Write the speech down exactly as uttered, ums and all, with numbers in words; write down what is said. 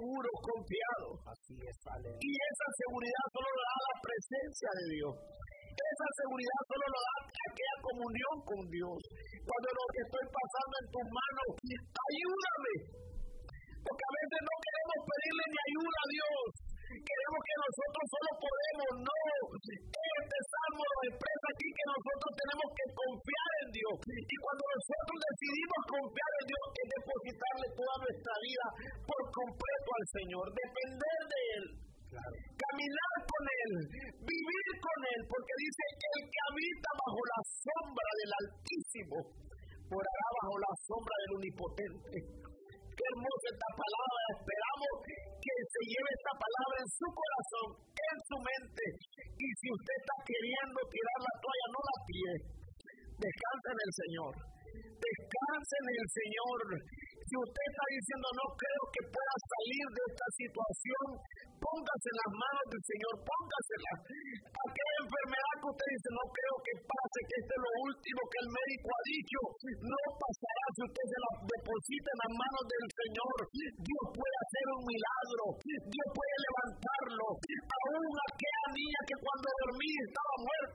seguro, confiado. Así es, aleluya. Y esa seguridad solo la da la presencia de Dios. Esa seguridad solo lo da aquella comunión con Dios. Cuando lo que estoy pasando en tus manos, ayúdame. Porque a veces no queremos pedirle ni ayuda a Dios. Queremos que nosotros solo podemos. No. Este salmo nos expresa aquí que nosotros tenemos que confiar en Dios. Y cuando nosotros decidimos confiar en Dios, es depositarle toda nuestra vida por completo al Señor. Depender de Él. Claro. Caminar con Él, vivir con Él, porque dice que el que habita bajo la sombra del Altísimo morará bajo la sombra del Omnipotente. Qué hermosa esta palabra. Esperamos que se lleve esta palabra en su corazón, en su mente. Y si usted está queriendo tirar la toalla, no la tire. Descansa en el Señor. Descanse en el Señor. Si usted está diciendo, no creo que pueda salir de esta situación, póngase en las manos del Señor, póngasela. Aquella enfermedad que usted dice, no creo que pase, que este es lo último que el médico ha dicho, no pasará si usted se la deposita en las manos del Señor. Dios puede hacer un milagro, Dios puede levantarlo. Aún aquella niña que cuando dormía estaba muerta,